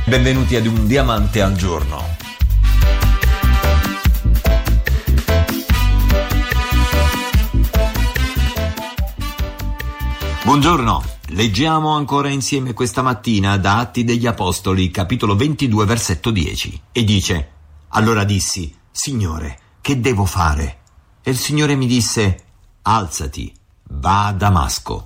Benvenuti ad Un Diamante al Giorno. Buongiorno, leggiamo ancora insieme questa mattina da Atti degli Apostoli, capitolo 22, versetto 10, e dice: «Allora dissi, Signore, che devo fare? E il Signore mi disse, alzati, va a Damasco».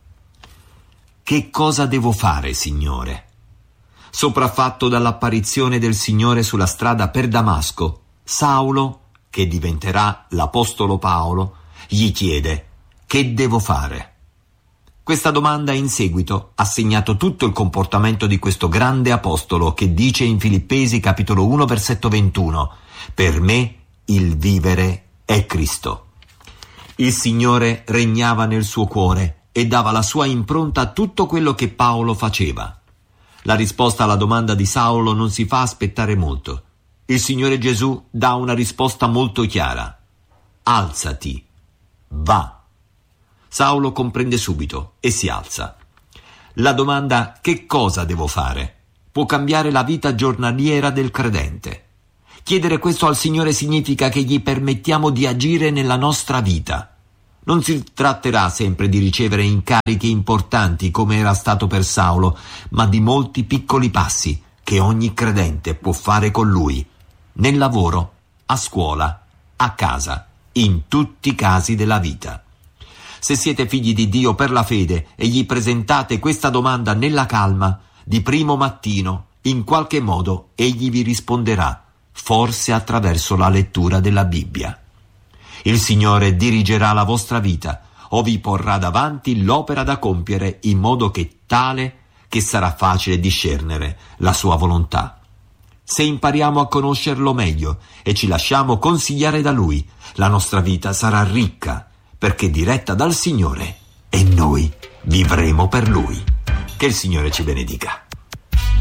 Che cosa devo fare, Signore? Sopraffatto dall'apparizione del Signore sulla strada per Damasco, Saulo, che diventerà l'Apostolo Paolo, gli chiede: che devo fare? Questa domanda in seguito ha segnato tutto il comportamento di questo grande apostolo che dice in Filippesi capitolo 1 versetto 21: «Per me il vivere è Cristo». Il Signore regnava nel suo cuore e dava la sua impronta a tutto quello che Paolo faceva. La risposta alla domanda di Saulo non si fa aspettare molto. Il Signore Gesù dà una risposta molto chiara: alzati, va. Saulo comprende subito e si alza. La domanda «che cosa devo fare?» può cambiare la vita giornaliera del credente. Chiedere questo al Signore significa che gli permettiamo di agire nella nostra vita. Non si tratterà sempre di ricevere incarichi importanti come era stato per Saulo, ma di molti piccoli passi che ogni credente può fare con lui, nel lavoro, a scuola, a casa, in tutti i casi della vita. Se siete figli di Dio per la fede e gli presentate questa domanda nella calma, di primo mattino, in qualche modo egli vi risponderà, forse attraverso la lettura della Bibbia. Il Signore dirigerà la vostra vita o vi porrà davanti l'opera da compiere in modo tale che sarà facile discernere la sua volontà. Se impariamo a conoscerlo meglio e ci lasciamo consigliare da Lui, la nostra vita sarà ricca perché diretta dal Signore e noi vivremo per Lui. Che il Signore ci benedica.